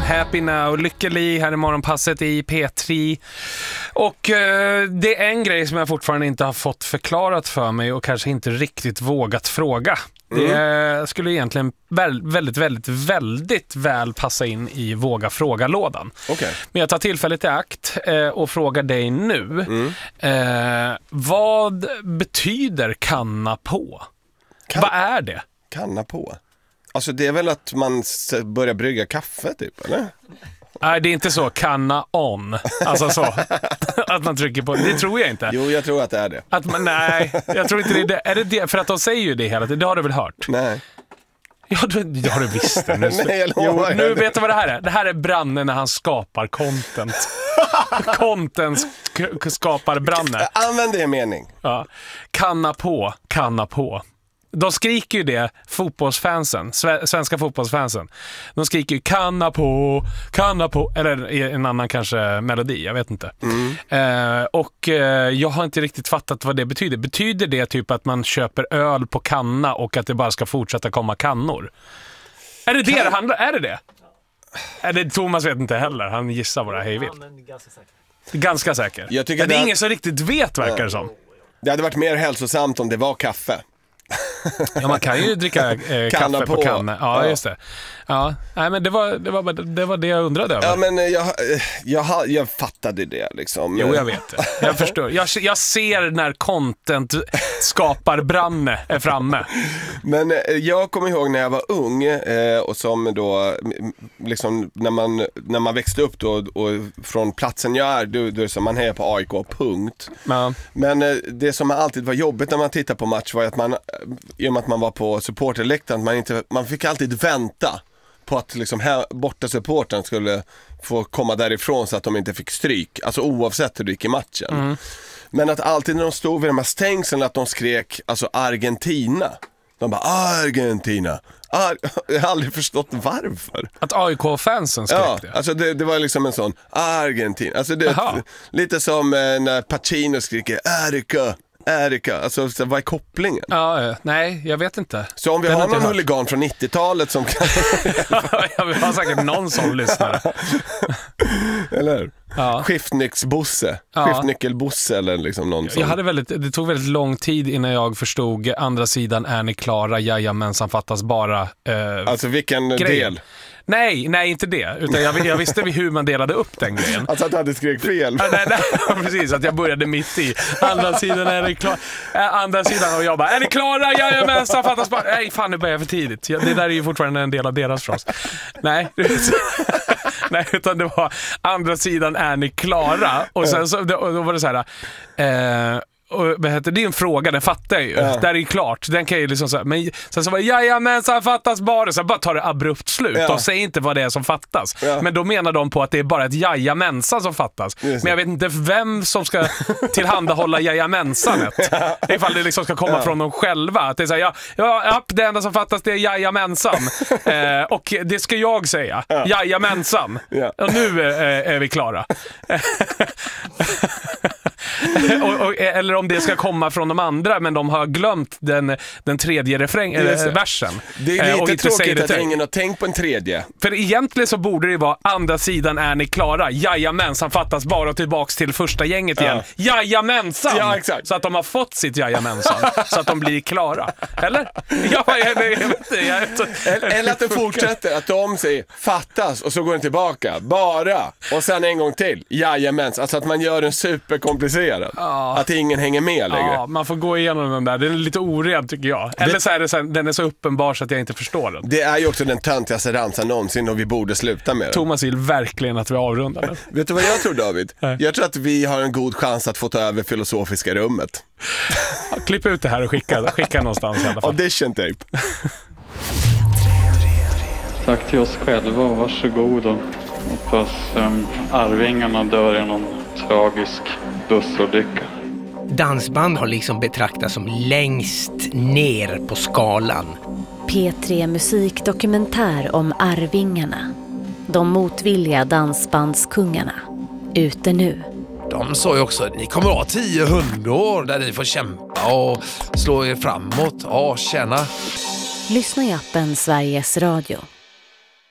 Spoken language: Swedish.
Happy Now, lycklig här i morgonpasset i P3. Och det är en grej som jag fortfarande inte har fått förklarat för mig och kanske inte riktigt vågat fråga. Det skulle egentligen väldigt väl passa in i våga fråga-lådan. Okay. Men jag tar tillfället i akt och frågar dig nu. Vad betyder kanna på? Vad är det? Kanna på? Alltså det är väl att man börjar brygga kaffe typ, eller? Nej, det är inte så. Kanna on. Alltså så. Att man trycker på. Det tror jag inte. Jo, jag tror att det är det. Att man, nej, jag tror inte det. Är det det? För att de säger ju det hela tiden. Det har du väl hört? Nej. Ja, det har du visst. Nu, Nej, nu vet du vad det här är. Det här är Branne när han skapar content. Content skapar Branne. Använd det i mening. Ja. Kanna på. De skriker ju det, fotbollsfansen, svenska fotbollsfansen. De skriker ju kanna på, eller en annan kanske melodi, jag vet inte. Och jag har inte riktigt fattat vad det betyder. Betyder det typ att man köper öl på kanna och att det bara ska fortsätta komma kannor? Är det det handlar? Är det det? Är det Thomas vet inte heller, han gissar bara hej vilt. Ganska säker. Jag tycker det är ingen som riktigt vet, verkar det som. Det hade varit mer hälsosamt om det var kaffe. Ja, man kan ju dricka kaffe på kanna. Ja, just det. Ja, nej, men det var det jag undrade över. Ja, men jag fattade det liksom. Jo, jag vet det. Jag förstår. Jag ser när content skapar Branne är framme. Men jag kommer ihåg när jag var ung och som då liksom när man växte upp då och från platsen jag är, då så man hejar på AIK, punkt. Ja. Men det som alltid var jobbigt när man tittar på match var att man, i och med att man var på supporterläktaren, man fick alltid vänta på att liksom borta supporten skulle få komma därifrån så att de inte fick stryk. Alltså oavsett hur det gick i matchen. Men att alltid när de stod vid de här stängseln att de skrek alltså Argentina. De bara Argentina. Jag har aldrig förstått varför. Att AIK-fansen skrek det? Ja, alltså det var liksom en sån Argentina. Alltså det lite som när Pacino skriker Erika, alltså vad är kopplingen? Ja, nej, jag vet inte. Så om vi har någon huligan från 90-talet som kan... Ja, vi har säkert någon som lyssnar. Eller? Ja. Skiftnyckelbosse. Skiftnyckelbosse eller liksom någon sån. Det tog väldigt lång tid innan jag förstod andra sidan är ni klara, jajamensan fattas bara alltså vilken del? Nej, inte det. Utan jag visste hur man delade upp den grejen. Alltså att du hade skrek fel. Nej, precis. Att jag började mitt i. Andra sidan är det klara. Andra sidan och jag bara, är ni klara? Jajamensan, fattas bara. Nej, fan, nu börjar jag för tidigt. Det där är ju fortfarande en del av deras fras. Nej, utan det var andra sidan är ni klara. Och sen så, då var det så här... Och det är en fråga, den fattar jag ju. Där är ju klart, den kan ju liksom så här, men sen så var jajamensan fattas bara. Så bara tar det abrupt slut och säger inte vad det är som fattas. Men då menar de på att det är bara ett jajamensan som fattas. Men jag vet inte vem som ska tillhandahålla jajamensanet. Ifall det liksom ska komma från dem själva. Att det är så här, ja, det enda som fattas det är jajamensan. Och det ska jag säga. Jajamensan. Och nu är vi klara. Eller om det ska komma från de andra men de har glömt den tredje versen. Det är lite tråkigt att ingen har tänkt på en tredje. För egentligen så borde det vara andra sidan är ni klara. Jajamensan fattas bara tillbaks till första gänget igen. Jajamensan! Ja, exakt. Så att de har fått sitt jajamensan. Så att de blir klara. Eller? Eller att det fortsätter. Att de säger fattas och så går den tillbaka. Bara. Och sen en gång till. Jajamens. Alltså att man gör en superkomplicerad. Att ingen hänger med längre. Ja, man får gå igenom den där. Den är lite ored tycker jag. Eller så är det så här, den är så uppenbar så att jag inte förstår den. Det är ju också den töntigaste ramsan någonsin och vi borde sluta med den. Thomas vill verkligen att vi avrundar den. Vet du vad jag tror, David? Jag tror att vi har en god chans att få ta över filosofiska rummet. Ja, klipp ut det här och skicka någonstans i alla fall. Audition tape. Tack till oss själva och varsågod och hoppas Arvingarna dör i någon tragisk bussolycka. Dansband har liksom betraktats som längst ner på skalan. P3 musikdokumentär om Arvingarna. De motvilliga dansbandskungarna. Ute nu. De sa ju också att ni kommer att ha 10 hundår där ni får kämpa och slå er framåt. Ja, tjena. Lyssna i appen Sveriges Radio.